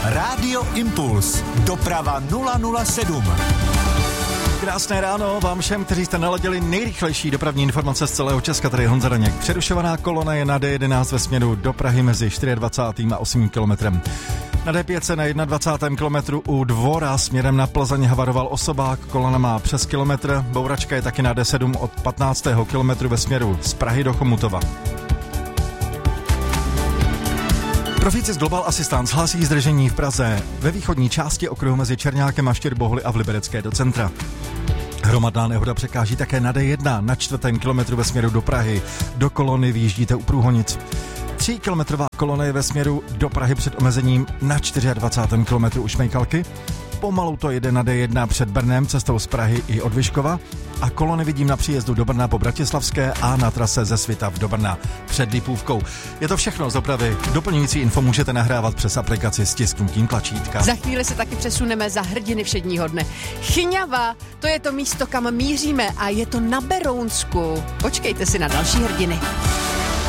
Rádio Impuls. Doprava 007. Krásné ráno vám všem, kteří jste naladili nejrychlejší dopravní informace z celého Česka, tady Honza Daněk. Přerušovaná kolona je na D11 ve směru do Prahy mezi 24. a 8. kilometrem. Na D5 na 21. kilometru u Dvora směrem na Plzeň havaroval osobák, kolona má přes kilometr, bouračka je taky na D7 od 15. kilometru ve směru z Prahy do Chomutova. Proficis Global Assistance hlásí zdržení v Praze ve východní části okruhu mezi Černákem a Štěrbohly a v Liberecké do centra. Hromadná nehoda překáží také na D1 na 4. kilometru ve směru do Prahy. Do kolony vyjíždíte u Průhonic. 3kilometrová kolona je ve směru do Prahy před omezením na 24. kilometru u Šmejkalky. Pomalu to jede na D1 před Brnem cestou z Prahy i od Vyškova a kolony vidím na příjezdu do Brna po Bratislavské a na trase ze Svitav do Brna před Lipůvkou. Je to všechno z dopravy. Doplňující info můžete nahrávat přes aplikaci s tisknutím tlačítka. Za chvíli se taky přesuneme za hrdiny všedního dne. Chyňava, to je to místo, kam míříme a je to na Berounsku. Počkejte si na další hrdiny.